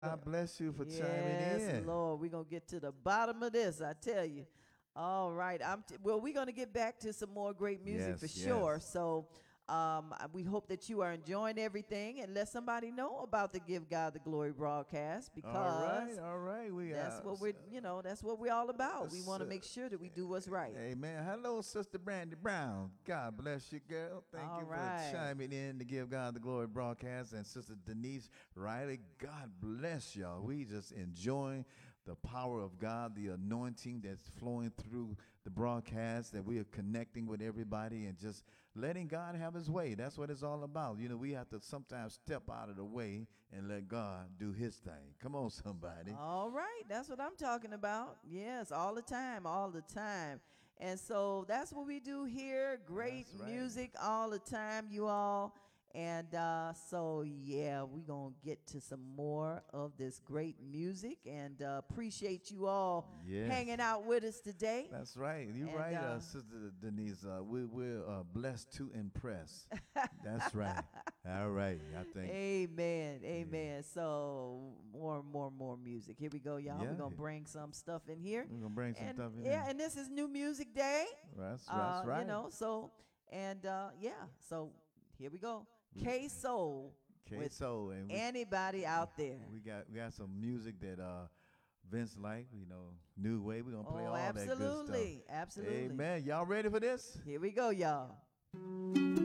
God bless you for chiming Yes, in. Lord, we're gonna get to the bottom of this, I tell you. All right, well, we're gonna get back to some more great music for Yes, yes. sure. So, we hope that you are enjoying everything, and let somebody know about the Give God the Glory broadcast, All right, because all right. We that's what we're all about. We want to make sure that we do what's right. Amen. Hello, Sister Brandy Brown. God bless you, girl. Thank All you for right. chiming in to Give God the Glory broadcast. And Sister Denise Riley, God bless y'all. We just enjoying the power of God, the anointing that's flowing through the broadcast, that we are connecting with everybody and just letting God have his way. That's what it's all about. You know, we have to sometimes step out of the way and let God do his thing. Come on, somebody. All right, that's what I'm talking about. Yes, all the time, all the time. And so that's what we do here. Great That's right. music all the time, you all. And so, yeah, we're going to get to some more of this great music, and appreciate you all Yes. hanging out with us today. That's right. You're And right, Sister Denise. We're blessed to impress. That's right. All right. I think. amen, amen. So more music. Here we go, y'all. Yeah. We're going to bring some stuff in here. We're gonna bring some And stuff in yeah, there. and this is New Music Day. That's right. You know, so and yeah, so here we go. We- K Soul with K-Soul, and anybody out there. we got some music that Vince like. You know, New Way. We're gonna play Oh, all that good stuff. absolutely, absolutely. Amen. Y'all ready for this? Here we go, y'all.